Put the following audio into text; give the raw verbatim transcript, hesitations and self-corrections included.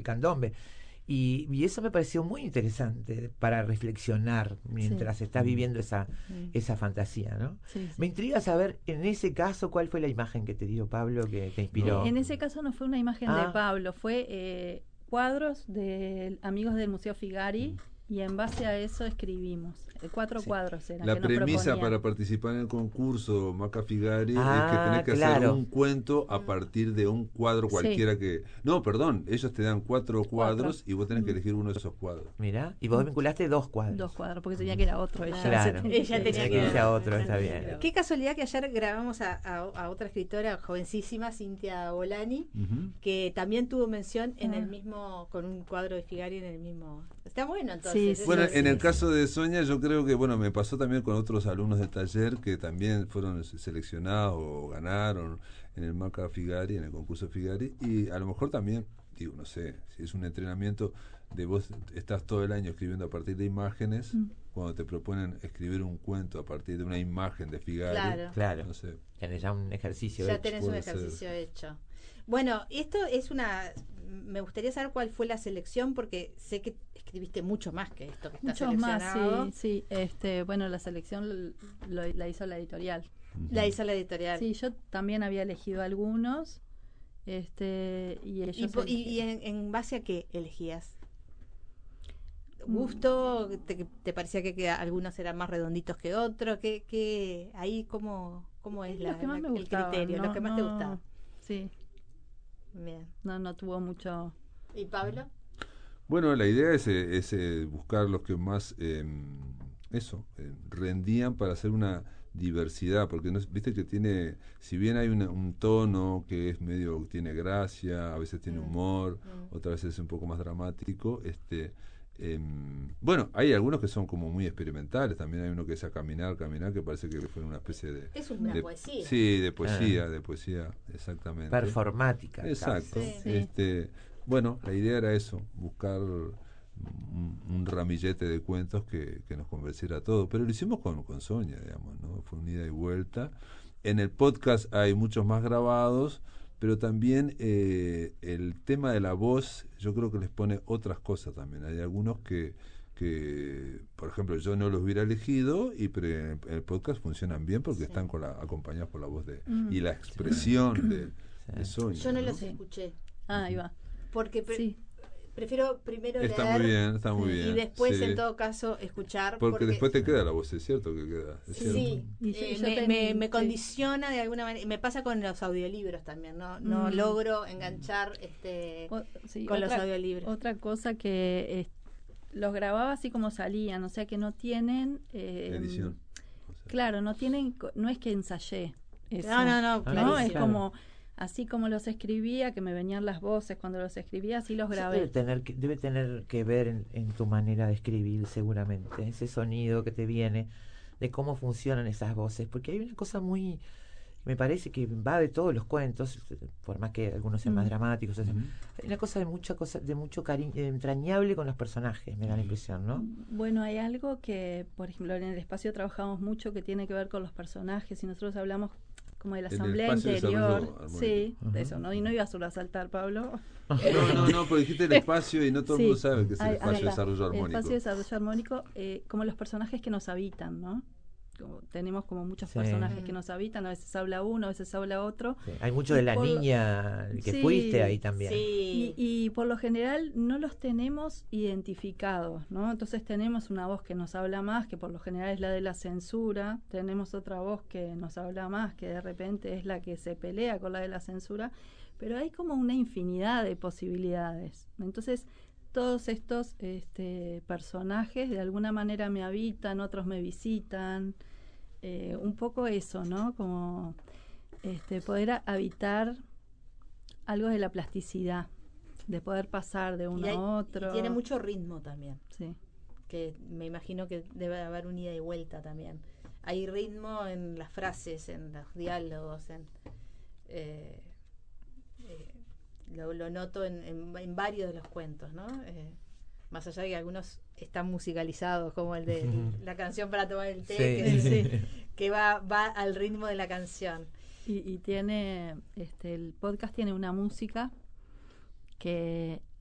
el candombe. Y, y eso me pareció muy interesante para reflexionar mientras Sí. estás viviendo esa, Mm. esa fantasía, ¿no? Sí, sí. Me intriga saber, en ese caso, cuál fue la imagen que te dio Pablo que te inspiró. Eh, en ese caso no fue una imagen Ah. de Pablo, fue eh, cuadros de amigos del Museo Figari, y en base a eso escribimos. Eh, cuatro Sí. cuadros eran La que nos premisa proponían. para participar en el concurso Maca Figari Ah, es que tenés que claro. hacer un cuento a partir de un cuadro Sí. cualquiera que... No, perdón, ellos te dan cuatro cuadros Cuatro. y vos tenés que Mm. elegir uno de esos cuadros. Mirá, y vos vinculaste dos cuadros. Dos cuadros, porque tenía que ir a otro. Ella, Claro. se tenía Ella que tenía ir. que ir irse a otro, está bien. Qué casualidad que ayer grabamos a, a, a otra escritora jovencísima, Cintia Bolani, Ujú. que también tuvo mención en Ah. el mismo, con un cuadro de Figari en el mismo. Está bueno entonces. Sí, eso Bueno, es- en el caso de Sonia, yo creo que, bueno, me pasó también con otros alumnos del taller que también fueron seleccionados o ganaron en el Maca Figari, en el concurso Figari, y a lo mejor también, digo, no sé, si es un entrenamiento de vos estás todo el año escribiendo a partir de imágenes, Mm. cuando te proponen escribir un cuento a partir de una imagen de Figari, Claro. Claro, no sé. tenés ya un ejercicio Ya hecho. tenés un puede ser. ejercicio hecho. Bueno, esto es una... Me gustaría saber cuál fue la selección, porque sé que escribiste mucho más que esto que está Muchos más, seleccionado. sí, sí. Este, bueno, la selección lo- la hizo la editorial. La hizo la editorial. Sí, yo también había elegido algunos. Este, y ¿Y, ellos po- y- y eligieron. en, en base a qué elegías? Mm. ¿Gusto? ¿Te, te parecía que, que algunos eran más redonditos que otros? ¿Qué, qué, ahí cómo, cómo es la, Los que más la- me el gustaban, criterio? no- Los que más te no- gustaban. Sí, Bien. no, no tuvo mucho. ¿Y Pablo? Bueno, la idea es, eh, es eh, buscar los que más, eh, eso, eh, rendían para hacer una diversidad, porque no, viste que tiene, si bien hay una- un tono que es medio, tiene gracia, a veces tiene Mm. humor, Mm. otras veces es un poco más dramático, este, em, bueno, hay algunos que son como muy experimentales, también hay uno que es a caminar, caminar, que parece que fue una especie de... Es una de- poesía. Sí, de poesía, de poesía, exactamente. Performática. Exacto. Sí. Sí. Este, bueno, la idea era eso, buscar un, un ramillete de cuentos que, que nos convenciera a todos. Pero lo hicimos con, con Sonia, digamos, ¿no? Fue un ida y vuelta. En el podcast hay muchos más grabados, pero también eh, el tema de la voz, yo creo que les pone otras cosas también. Hay algunos que, que por ejemplo, yo no los hubiera elegido, y pero en el, el podcast funcionan bien porque Sí. están con la, acompañados por la voz de Mm. y la expresión de, Sí. de Sonia. Yo no ¿no? los escuché. Ah, ahí va. Porque pre- Sí, prefiero primero Está leer muy bien, está muy Sí. bien. y después, sí. en todo caso, escuchar. porque, después te queda la voz, es cierto que queda. Es cierto. Sí, Y yo- eh, yo me, ten- me- me sí. condiciona de alguna manera. Me pasa con los audiolibros también, no no Mm. logro enganchar este O- sí, con otra, los audiolibros. otra cosa que eh, los grababa así como salían, o sea que no tienen eh, Edición. O sea, Claro, no tienen, co- no es que ensayé eso. No, no, no, ¿no? clarísimo. Es Claro. como así como los escribía, que me venían las voces cuando los escribía, así los Eso grabé. Debe tener que, debe tener que ver en, en tu manera de escribir, seguramente, ese sonido que te viene, de cómo funcionan esas voces, porque hay una cosa muy, me parece que va de todos los cuentos, por más que algunos sean más Mm. dramáticos, o sea, Ujú. hay una cosa de mucha cosa, de mucho cariño, entrañable con los personajes, me da la impresión, ¿no? Bueno, hay algo que, por ejemplo, en el espacio trabajamos mucho que tiene que ver con los personajes y nosotros hablamos como de la En el asamblea espacio de interior. desarrollo armónico. Sí, Ujú. eso, ¿no? Y no iba a sobresaltar, Pablo. No, no, no, pero dijiste el espacio y no todo el Sí. mundo sabe que es el Ahí- ahí espacio de va. desarrollo El armónico. espacio de desarrollo armónico, eh, como los personajes que nos habitan, ¿no? Como, tenemos como muchos Sí. personajes que nos habitan, a veces habla uno, a veces habla otro. Sí, hay mucho Y de la por lo- niña que Sí, fuiste ahí también. Sí. Y, y por lo general no los tenemos identificados, ¿no? Entonces tenemos una voz que nos habla más, que por lo general es la de la censura, tenemos otra voz que nos habla más, que de repente es la que se pelea con la de la censura, pero hay como una infinidad de posibilidades. Entonces todos estos este, personajes de alguna manera me habitan, otros me visitan, eh, un poco eso, ¿no? Como este, poder a- habitar algo de la plasticidad, de poder pasar de uno Y hay- a otro. y tiene mucho ritmo también, Sí. que me imagino que debe haber un ida y vuelta también. Hay ritmo en las frases, en los diálogos, en eh, eh, lo, lo noto en, en, en varios de los cuentos, ¿no? Eh, más allá de que algunos están musicalizados, como el de Ujú. la canción para tomar el té, Sí. que, sí, que va, va al ritmo de la canción. Y, y tiene, este, el podcast tiene una música que